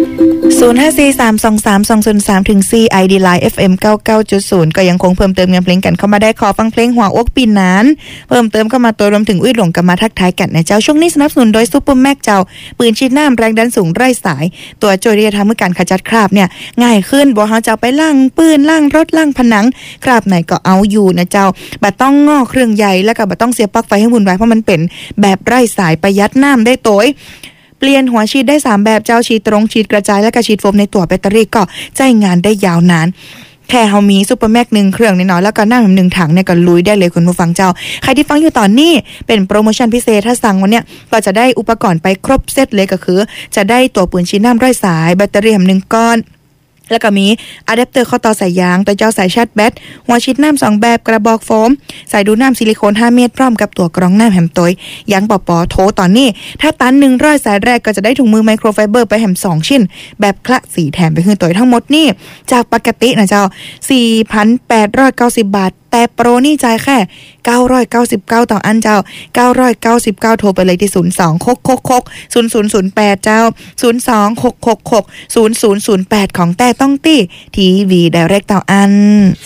0543232003ถึง4 ID Line FM 99.0 ก็ยังคงเพิ่มเติมเงินเพลงกันเข้ามาได้ขอฟังเพลงหัวอกปีนั้นเพิ่มเติมเข้ามาตัวรวมถึงอุ้ยหลงกันมาทักทายกันนะเจ้าช่วงนี้สนับสนุนโดยซุปเปอร์แม็กเจ้าปืนฉีดน้ำแรงดันสูงไร้สายตัวช่วยที่จะทำให้การขจัดคราบเนี่ยง่ายขึ้นบ่เฮาจะไปล้างปืนล้างรถล้างผนังคราบไหนก็เอาอยู่นะเจ้าบ่ต้องงอเครื่องใหญ่แล้วก็บ่ต้องเสียปลั๊กไฟให้วุ่นวายเพราะมันเป็นแบบไร้สายประหยัดน้ำได้โตยเปลี่ยนหัวฉีดได้3แบบเจ้าฉีดตรงฉีดกระจายและก็ฉีดโฟมในตัวแบตเตอรี่ก็ใช้งานได้ยาวนานแค่เฮามีซุปเปอร์แม็ก1เครื่องน้อยๆแล้วก็น้ำ1ถังเนี่ยก็ลุยได้เลยคุณผู้ฟังเจ้าใครที่ฟังอยู่ตอนนี้เป็นโปรโมชั่นพิเศษถ้าสั่งวันเนี้ยก็จะได้อุปกรณ์ไปครบเซตเลยก็คือจะได้ตัวปืนฉีดน้ำไร้สายแบตเตอรี่1ก้อนแล้วก็มีอะแดปเตอร์ข้อต่อสายยางตัวเจ้าสายชาร์จแบตหัวฉีดน้ำ2แบบกระบอกโฟมสายดูดน้ำซิลิโคน5เมตรพร้อมกับตัวกรองน้ำแหมตอยยังปอโทรตอนนี้ถ้าตัน100สายแรกก็จะได้ถุงมือไมโครไฟเบอร์ไปแหม2ชิ้นแบบคละสีแถมไปคือตัวทั้งหมดนี่จากปกตินะเจ้า 4,890 บาทแต่โปรนี่จ่ายแค่999ต่ออันเจ้า999โทรไปเลยที่02-666-0008เจ้า02-666-0008ของแต่ต้องตี้ทีวีไดเรกต่ออัน